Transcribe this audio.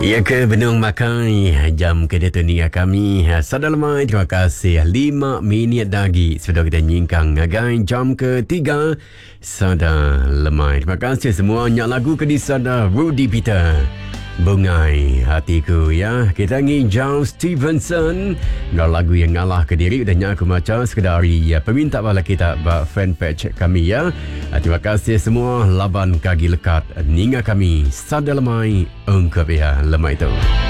Ya ke Benung Makai jam kedua ninga kami sadar lemai. Terima kasih 5 minit lagi sudah kita nyingkang ngagai jam ketiga sadar lemai. Terima kasih semua nyak lagu ke di sana Rudy Peter Bungai Hatiku ya. Kita ngijau Stevenson ngal lagu yang ngalah ke diri dan nyak aku macam sekedari ya peminta bala kita ba fanpage kami ya. Terima kasih semua laban kaki lekat ninga kami sadar lemai engkau ya lemai tu.